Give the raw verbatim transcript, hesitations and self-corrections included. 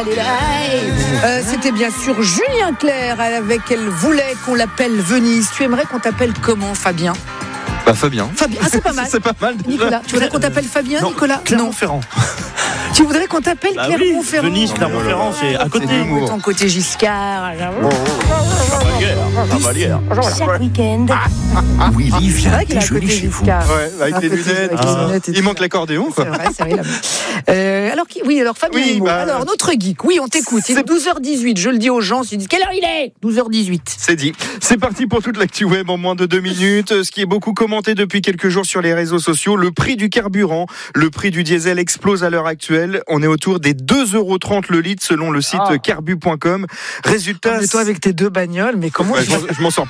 Euh, c'était bien sûr Julien Clerc avec Elle voulait qu'on l'appelle Venise. Tu aimerais qu'on t'appelle comment, Fabien? Bah Fabien. Fabien, ah, c'est pas mal. C'est pas mal. Déjà. Nicolas, tu voudrais qu'on t'appelle Fabien, non, Nicolas? Clermont-Ferrand. Tu voudrais qu'on t'appelle Bah Clermont-Ferrand? oui, Venise, Clermont-Ferrand, c'est à côté. De ton côté Giscard. Cavalière. Chaque week-end, Willy C'est vient vrai qu'il est à déjeuner côté chez vous. Giscard. Ouais, avec Un les peu lunettes. avec les Ah. lunettes et Il tout. manque l'accordéon, C'est quoi. vrai, c'est vrai. là. Euh, alors, qui- oui, alors Fabien Oui, Imo. bah, alors, notre geek, oui, on t'écoute. Il est c'est- douze heures dix-huit, je le dis aux gens, ils disent quelle heure il est? douze heures dix-huit. C'est dit. C'est parti pour toute l'actu web en moins de deux minutes. Ce qui est beaucoup commenté depuis quelques jours sur les réseaux sociaux, le prix du carburant, le prix du diesel explose à l'heure actuelle. On est autour des deux euros trente le litre selon le site Ah. carbu point com. Résultat, Mais toi, avec tes deux bagnoles, mais comment Ouais, tu je vas m'en- je m'en sors